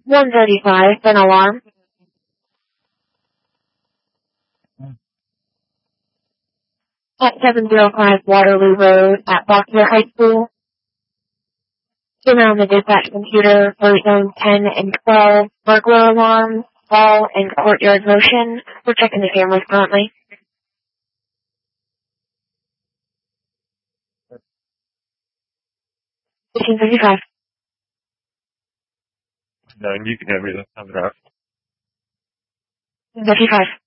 135, an alarm. At 705 Waterloo Road at Lockyer High School. Around the dispatch computer for zone 10 and 12, burglar alarm, hall, and courtyard motion. We're checking the cameras currently. 1555. No, you can have me. I'm out. 55.